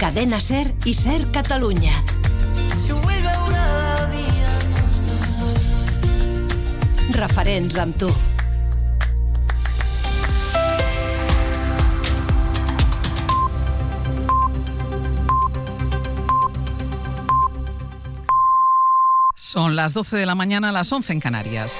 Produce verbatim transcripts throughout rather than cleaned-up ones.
Cadena SER i SER Catalunya. Referents amb tu. Son las doce de la mañana, las once en Canarias.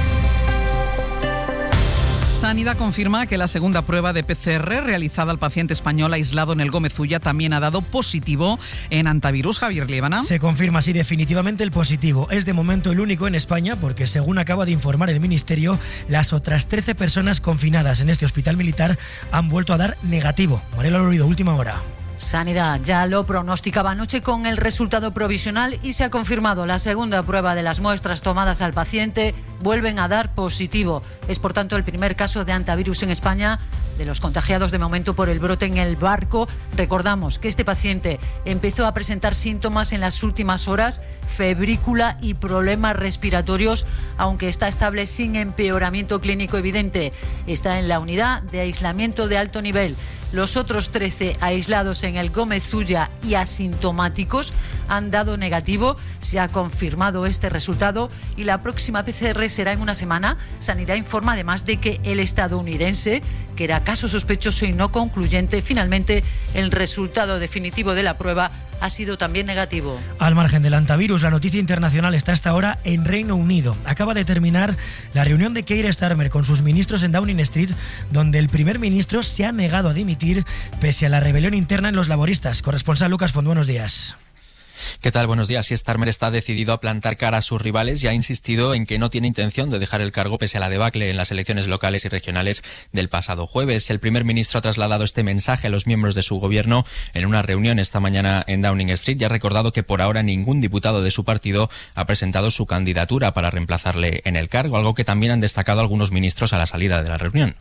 Sanidad confirma que la segunda prueba de P C R realizada al paciente español aislado en el Gómez Ulla también ha dado positivo en antivirus. Javier Liébana. Se confirma así definitivamente el positivo. Es de momento el único en España porque, según acaba de informar el Ministerio, las otras trece personas confinadas en este hospital militar han vuelto a dar negativo. Mariela Lorido, última hora. Sanidad ya lo pronosticaba anoche con el resultado provisional y se ha confirmado. La segunda prueba de las muestras tomadas al paciente vuelven a dar positivo. Es, por tanto, el primer caso de antivirus en España de los contagiados de momento por el brote en el barco. Recordamos que este paciente empezó a presentar síntomas en las últimas horas, febrícula y problemas respiratorios, aunque está estable sin empeoramiento clínico evidente. Está en la unidad de aislamiento de alto nivel. Los otros trece aislados en el Gómez Ulla y asintomáticos han dado negativo. Se ha confirmado este resultado y la próxima P C R será en una semana. Sanidad informa además de que el estadounidense, que era caso sospechoso y no concluyente, finalmente el resultado definitivo de la prueba ha sido también negativo. Al margen del antivirus, la noticia internacional está hasta ahora en Reino Unido. Acaba de terminar la reunión de Keir Starmer con sus ministros en Downing Street, donde el primer ministro se ha negado a dimitir pese a la rebelión interna en los laboristas. Corresponsal Lucas Font, buenos días. ¿Qué tal? Buenos días. Y Starmer está decidido a plantar cara a sus rivales y ha insistido en que no tiene intención de dejar el cargo pese a la debacle en las elecciones locales y regionales del pasado jueves. El primer ministro ha trasladado este mensaje a los miembros de su gobierno en una reunión esta mañana en Downing Street y ha recordado que por ahora ningún diputado de su partido ha presentado su candidatura para reemplazarle en el cargo, algo que también han destacado algunos ministros a la salida de la reunión.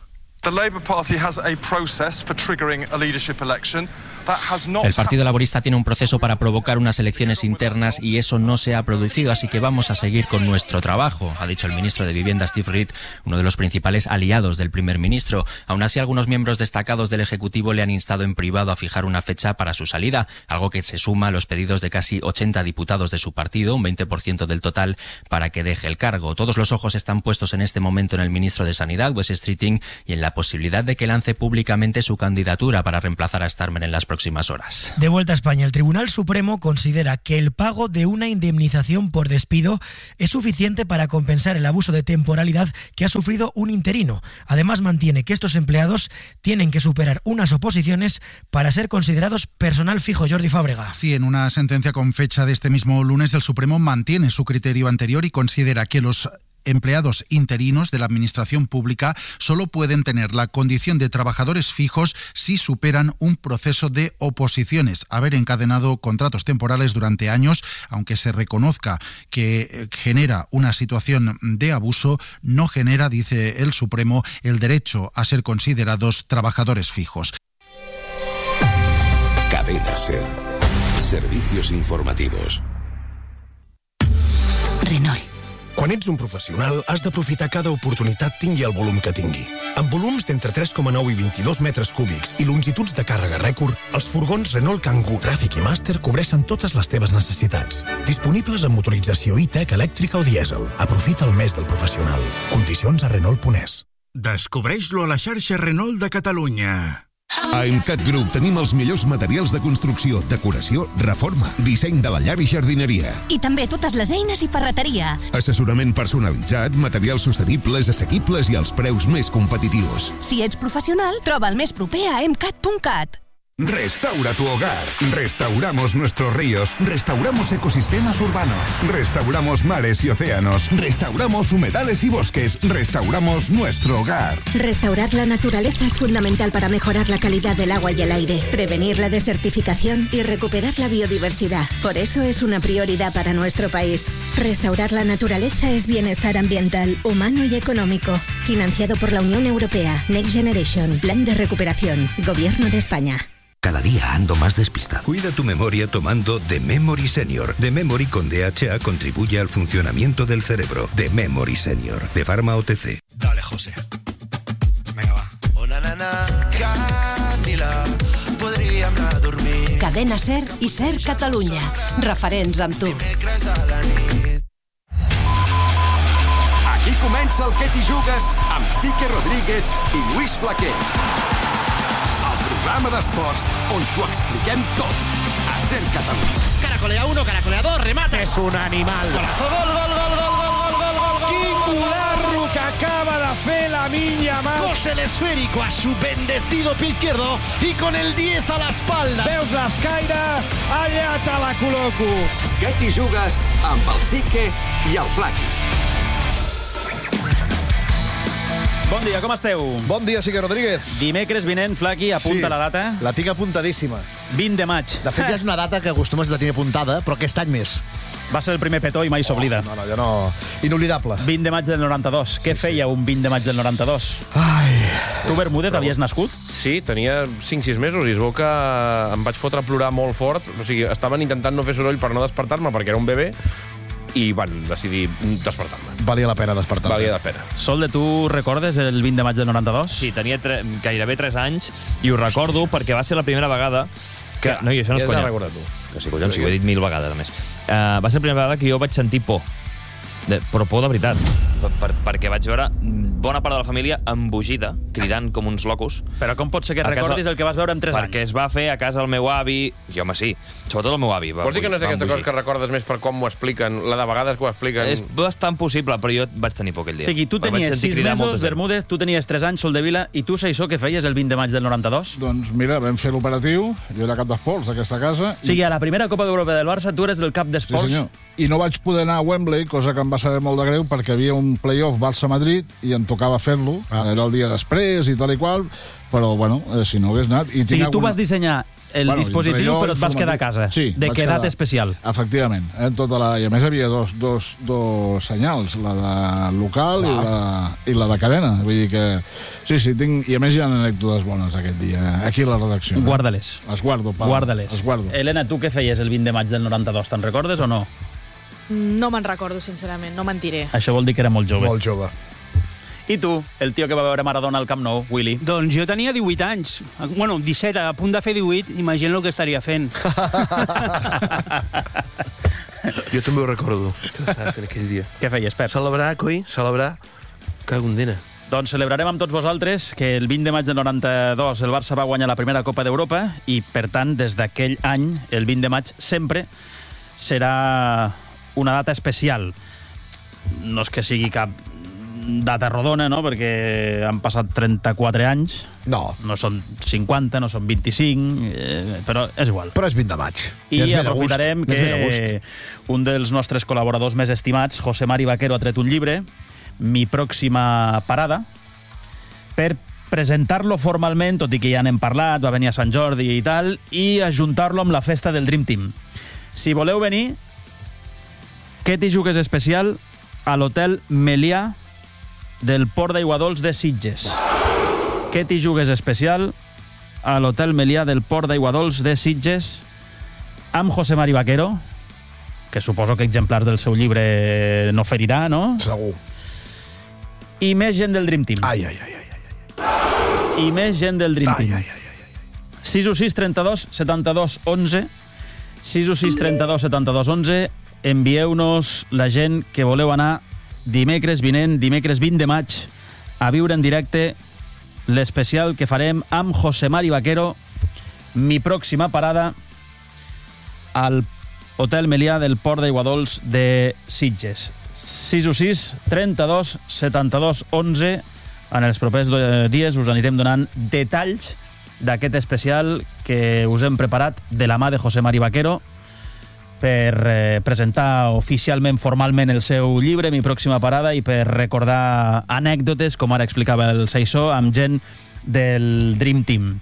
El Partido Laborista tiene un proceso para provocar unas elecciones internas y eso no se ha producido, así que vamos a seguir con nuestro trabajo, ha dicho el ministro de Vivienda Steve Reed, uno de los principales aliados del primer ministro. Aún así, algunos miembros destacados del Ejecutivo le han instado en privado a fijar una fecha para su salida, algo que se suma a los pedidos de casi ochenta diputados de su partido, un veinte por ciento del total, para que deje el cargo. Todos los ojos están puestos en este momento en el ministro de Sanidad, Wes Streeting, y en la posibilidad de que lance públicamente su candidatura para reemplazar a Starmer en las próximas horas. De vuelta a España, el Tribunal Supremo considera que el pago de una indemnización por despido es suficiente para compensar el abuso de temporalidad que ha sufrido un interino. Además, mantiene que estos empleados tienen que superar unas oposiciones para ser considerados personal fijo. Jordi Fábrega. Sí, en una sentencia con fecha de este mismo lunes, el Supremo mantiene su criterio anterior y considera que los empleados interinos de la administración pública solo pueden tener la condición de trabajadores fijos si superan un proceso de oposiciones. Haber encadenado contratos temporales durante años, aunque se reconozca que genera una situación de abuso, no genera, dice el Supremo, el derecho a ser considerados trabajadores fijos. Cadena SER. Servicios informativos. Renault. Quan ets un professional, has d'aprofitar cada oportunitat tingui el volum que tingui. Amb volums d'entre tres coma nou i vint-i-dos metres cúbics i longituds de càrrega rècord, els furgons Renault Kangoo, Tràfic i Master cobreixen totes les teves necessitats. Disponibles amb motorització e-tech, elèctrica o dièsel. Aprofita el mes del professional. Condicions a Renault punt es. Descobreix-lo a la xarxa Renault de Catalunya. A Emcat Group tenim els millors materials de construcció, decoració, reforma, disseny de la llar i jardineria. I també totes les eines i ferreteria. Assessorament personalitzat, materials sostenibles, assequibles i als preus més competitius. Si ets professional, troba el més proper a emcat punt cat. Restaura tu hogar. Restauramos nuestros ríos. Restauramos ecosistemas urbanos. Restauramos mares y océanos. Restauramos humedales y bosques. Restauramos nuestro hogar. Restaurar la naturaleza es fundamental para mejorar la calidad del agua y el aire, prevenir la desertificación y recuperar la biodiversidad. Por eso es una prioridad para nuestro país. Restaurar la naturaleza es bienestar ambiental, humano y económico. Financiado por la Unión Europea. Next Generation. Plan de recuperación. Gobierno de España. Cada día ando más despistado. Cuida tu memoria tomando The Memory Senior. The Memory con D H A contribuye al funcionamiento del cerebro. The Memory Senior. De Pharma O T C. Dale, José. Venga, va. Oh, na, na, na. Camila, podríem anar a dormir. Cadena SER i SER Catalunya. Referents amb tu. Aquí comença el Que t'hi jugues amb Sique Rodríguez i Lluís Flaquer. El programa d'esports on t'ho expliquem tot. A SER Catalunya. Caracolea uno, caracolea dos, remata. És un animal. Golazo, gol, gol, gol, gol, gol, gol, gol, gol, gol. Quin golazo que acaba de fer Lamine Yamal. Cose el esférico a su bendecido pie izquierdo y con el diez a la espalda. Veus l'escaire? Allà te la col·loco. Que t'hi jugues amb el Sique i el Flaqui. Bon dia, com esteu? Bon dia, Sique Rodríguez. Dimecres vinent, Flaqui, apunta sí, la data. La tinc apuntadíssima. vint de maig. De fet, ja és una data que acostumes a tenir apuntada, però aquest any més. Va ser el primer petó i mai s'oblida. Oh, no, no, jo no... Inolvidable. vint de maig del noranta-dos. Sí, Què feia sí. un vint de maig del noranta-dos? Ai... Tu, Bermúdez, havies nascut? Sí, tenia cinc sis mesos i es veu que em vaig fotre a plorar molt fort. O sigui, estaven intentant no fer soroll per no despertar-me perquè era un bebè i van decidir despertar-me. Valia la pena despertar-me. Valia la pena. Solde, tu recordes el vint de maig del noranta-dos? Sí, tenia tre gairebé tres anys i ho recordo perquè va ser la primera vegada que... que no, i això no és conya. Tu. Que sí, collons, sí, ho he dit mil vegades, a més. Uh, va ser la primera vegada que jo vaig sentir por. De, però por de veritat. Per, per, perquè vaig veure bona part de la família embogida, cridant com uns locos. Però com pot ser que recordis el que vas veure amb tres anys? Perquè es va fer a casa el meu avi, i home sí, sobretot el meu avi. Vols dir que no és d'aquesta cosa que recordes més per com ho expliquen, la de vegades que ho expliquen? És bastant possible, però jo vaig tenir por aquell dia. O sigui, tu tenies sis mesos, Bermúdez, tu tenies tres anys, Soldevila, i tu, Saissó, què feies el vint de maig del noranta-dos? Doncs mira, vam fer l'operatiu, jo era cap d'esports d'aquesta casa. O sigui, a la primera Copa d'Europa del Barça tu eres el cap d'esports. Sí, senyor. I no vaig poder anar a Wembley, cosa que em va saber molt de greu, perquè havia un play-off Barça-Madrid i em tocava fer-lo. Ah. Era el dia després i tal i qual, però, bueno, eh, si no hagués anat... I o sigui, tu vas dissenyar el bueno, dispositiu, però et vas quedar a casa. Sí, de què edat especial. Efectivament. Eh, tota la... I a més hi havia dos, dos, dos senyals, la de local i la, i la de cadena. Vull dir que... Sí, sí, tinc... I a més hi ha anècdotes bones aquest dia, aquí a la redacció. Guarda-les. Eh? Les guardo, Pau. Guarda-les. Les guardo. Elena, tu què feies el vint de maig del noranta-dos? Te'n recordes o no? No me'n recordo, sincerament, no mentiré. Això vol dir que era molt jove. Molt jove. I tu, el tio que va veure Maradona al Camp Nou, Willy? Doncs jo tenia divuit anys. Bueno, disset, a punt de fer divuit, imagina el que estaria fent. Jo també ho recordo, que estava fent aquell dia. Què feies, Pep? Celebrar, coi, celebrar cagondina. Doncs celebrarem amb tots vosaltres que el vint de maig del noranta-dos el Barça va guanyar la primera Copa d'Europa i, per tant, des d'aquell any, el vint de maig, sempre serà una data especial. No és que sigui cap data rodona, no?, perquè han passat trenta-quatre anys. No. No són cinquanta, no són vint-i-cinc, eh, però és igual. Però és vint de maig. I, I aprofitarem que un dels nostres col·laboradors més estimats, José Mari Vaquero, ha tret un llibre, Mi pròxima parada, per presentar-lo formalment, tot i que ja n'hem parlat, va venir a Sant Jordi i tal, i ajuntar-lo amb la festa del Dream Team. Si voleu venir, Que t'hi jugues especial a l'hotel Melià del Port d'Aiguadols de Sitges. Que t'hi jugues especial a l'hotel Melià del Port d'Aiguadols de Sitges amb José Mari Vaquero, que suposo que exemplars del seu llibre no ferirà, no? Segur. I més gent del Dream Team. Ai, ai, ai, ai, ai. I més gent del Dream ai, Team. Ai, ai, ai. sis u sis trenta-dos setanta-dos onze sis u sis trenta-dos setanta-dos onze. Envieu-nos la gent que voleu anar dimecres vinent, dimecres vint de maig, a viure en directe l'especial que farem amb José Mari Vaquero, Mi pròxima parada, al Hotel Melià del Port d'Aiguadols de Sitges. sis u sis trenta-dos setanta-dos onze. En els propers dies us anirem donant detalls d'aquest especial que us hem preparat de la mà de José Mari Vaquero per eh, presentar oficialment, formalment, el seu llibre, Mi pròxima parada, i per recordar anècdotes, com ara explicava el Saissó, amb gent del Dream Team.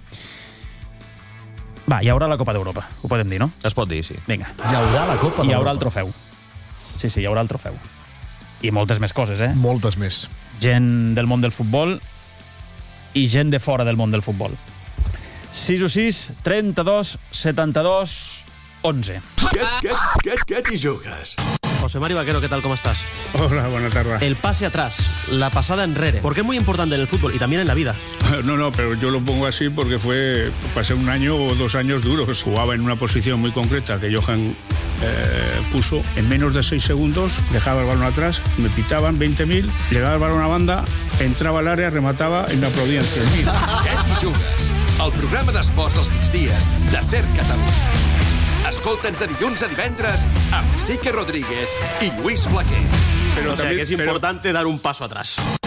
Va, hi haurà la Copa d'Europa, ho podem dir, no? Es pot dir, sí. Vinga. Hi haurà la Copa d'Europa. Hi haurà el trofeu. Sí, sí, hi haurà el trofeu. I moltes més coses, eh? Moltes més. Gent del món del futbol i gent de fora del món del futbol. sis u sis trenta-dos setanta-dos onze. Què, què, què, què t'hi jugues? José Mari Vaquero, ¿qué tal? ¿Cómo estás? Hola, buena tarde. El pase atrás, la pasada enrere. ¿Por qué es muy importante en el fútbol y también en la vida? No, no, pero yo lo pongo así porque fue, pasé un año o dos años duros. Jugaba en una posición muy concreta que Johan eh, puso. En menos de seis segundos dejaba el balón atrás, me pitaban veinte mil, llegaba el balón a banda, entrava al área, rematava i m'aplaudien. Què t'hi jugues? El programa d'esports dels migdies de Ser Catalunya. Escolta'ns de dilluns a divendres amb Sique Rodríguez i Lluís Flaquer. Pero o sea, también, que es importante pero... dar un paso atrás.